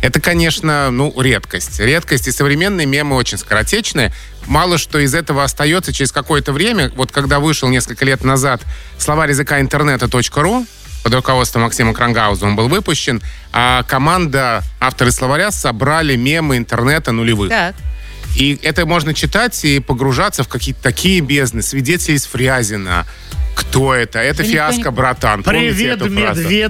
Это, конечно, редкость. Редкость, и современные мемы очень скоротечные. Мало что из этого остается через какое-то время. Вот когда вышел несколько лет назад словарь языка интернета.ру, под руководством Максима Крангауза он был выпущен, а команда, авторы словаря, собрали мемы интернета нулевых. Так. И это можно читать и погружаться в какие-то такие бездны. Свидетели из Фрязино. Кто это? Это фиаско, братан. Привет, медведь.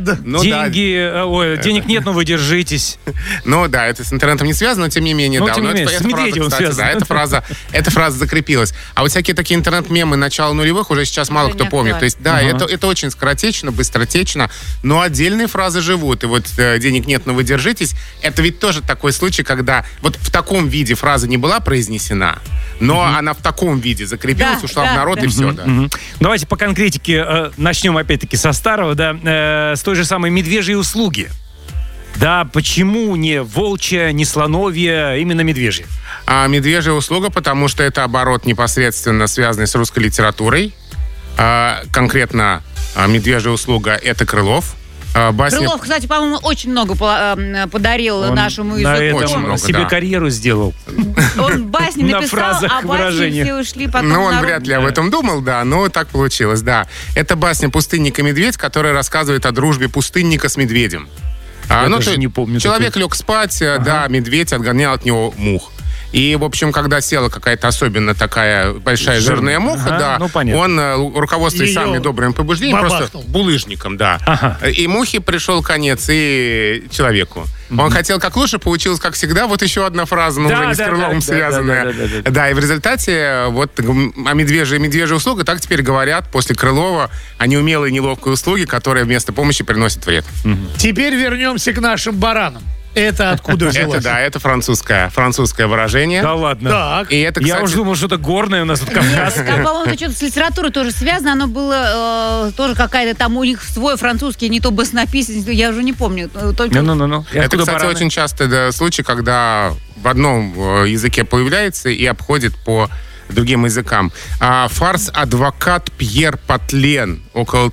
Денег нет, но вы держитесь. Это с интернетом не связано, но тем не менее, с Медведевым связано. Эта фраза закрепилась. А вот всякие такие интернет-мемы начала нулевых уже сейчас мало кто помнит. То есть, это очень скоротечно, быстротечно, но отдельные фразы живут. И вот денег нет, но вы держитесь. Это ведь тоже такой случай, когда вот в таком виде фраза не была произнесена, но она в таком виде закрепилась, ушла в народ, и все. Давайте по конкретике начнем опять-таки со старого, с той же самой медвежьей услуги. Да, почему не волчья, не слоновья, именно медвежья? Медвежья услуга, потому что это оборот непосредственно связанный с русской литературой. Конкретно медвежья услуга — это Крылов. Крылов, кстати, по-моему, очень много подарил нашему языку. Он много, себе карьеру сделал. Он басни написал, а басни все ушли потом в он народ. вряд ли об этом думал, но так получилось, да. Это басня «Пустынник и медведь», которая рассказывает о дружбе пустынника с медведем. Не помню. Человек лег спать, медведь отгонял от него мух. И, в общем, когда села какая-то особенно такая большая жирная муха, он, руководствуясь самыми добрыми побуждениями, просто булыжником, И мухе пришел конец, и человеку. Он хотел как лучше, получилось как всегда. Вот еще одна фраза, но уже не с Крыловым связанная. Да, и в результате о медвежья услуга так теперь говорят после Крылова о неумелой и неловкой услуге, которая вместо помощи приносит вред. Теперь вернемся к нашим баранам. Это откуда взялось? Это французское выражение. Да ладно. Так. И это, кстати... Я уже думал, что это горное у нас тут кавказское. По-моему, что-то с литературой тоже связано. Оно было тоже какая-то там у них свой французский, не то баснописец, я уже не помню. Это, кстати, очень частый случай, когда в одном языке появляется и обходит по другим языкам. Фарс «Адвокат Пьер Патлен» около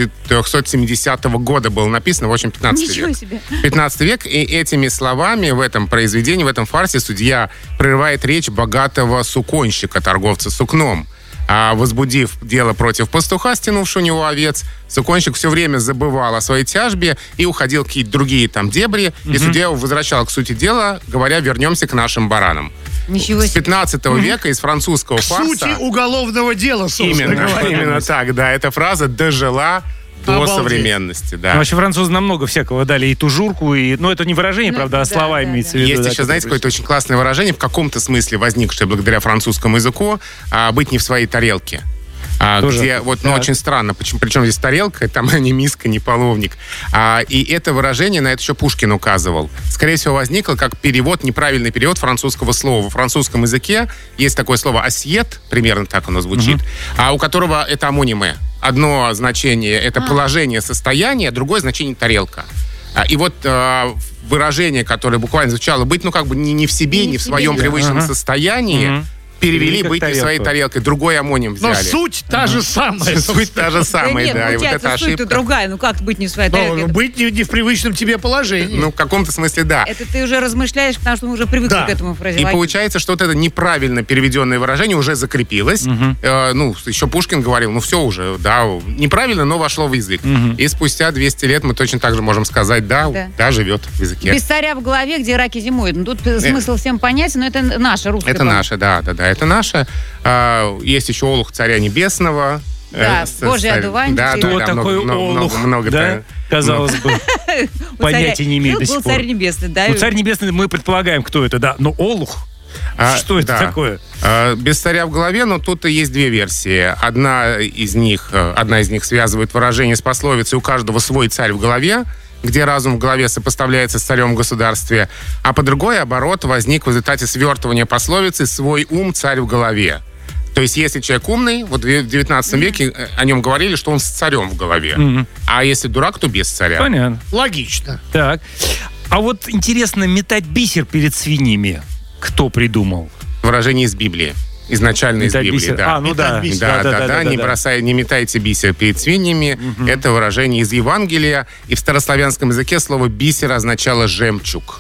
1470 года был написан, в общем, 15 век. 15 век, и этими словами в этом произведении, в этом фарсе судья прерывает речь богатого суконщика, торговца сукном. Возбудив дело против пастуха, стянувшего у него овец, суконщик все время забывал о своей тяжбе и уходил в какие-то другие дебри, и судья его возвращал к сути дела, говоря: вернемся к нашим баранам. Ничего себе. С 15 века из французского фарса... К сути уголовного дела, собственно говоря. Именно так, да. Эта фраза дожила до современности, да. Вообще французы нам много всякого дали, и тужурку, и... это не выражение, правда, а слова имеется в виду. Есть еще, знаете, какое-то очень классное выражение, в каком-то смысле возникшее благодаря французскому языку, быть не в своей тарелке. Где очень странно, причем здесь тарелка, там не миска, не половник. И это выражение, на это еще Пушкин указывал, скорее всего, возникло как неправильный перевод французского слова. Во французском языке есть такое слово «ассиет», примерно так оно звучит, у которого это амонимы. Одно значение — это положение, состояние, другое значение — тарелка. И выражение, которое буквально звучало быть, не в себе, не в своем привычном состоянии, перевели быть не своей тарелкой. Другой амоним взяли. Но суть та же самая. Суть та же самая, да. И вот эта ошибка. Суть-то другая. Как быть не в своей тарелке? Быть не в привычном тебе положении. В каком-то смысле, да. Это ты уже размышляешь, потому что мы уже привыкли к этому фразеологии. И получается, что это неправильно переведенное выражение уже закрепилось. Еще Пушкин говорил, все уже, неправильно, но вошло в язык. И спустя 200 лет мы точно так же можем сказать, живет в языке. Без царя в голове, где раки зимуют. Тут смысл всем понятен, но это наша русская. Это наша, да. Это наше. Есть еще «Олух царя небесного». Да, Божий одуванчик. Кто такой Олух? Много. Казалось бы, понятия не имеет до сих пор. Был царь небесный, да? Царь небесный, мы предполагаем, кто это, да. Но Олух? Что это такое? Без царя в голове, но тут есть две версии. Одна из них связывает выражение с пословицей «у каждого свой царь в голове», где разум в голове сопоставляется с царем в государстве, а по другой оборот возник в результате свертывания пословицы «свой ум царь в голове». То есть, если человек умный, в 19 веке о нем говорили, что он с царем в голове. А если дурак, то без царя. Понятно. Логично. Так. А вот интересно, метать бисер перед свиньями кто придумал? Выражение из Библии. Изначально из Библии, бисер. да. Да. Не метайте бисер перед свиньями. Это выражение из Евангелия. И в старославянском языке слово «бисер» означало «жемчуг».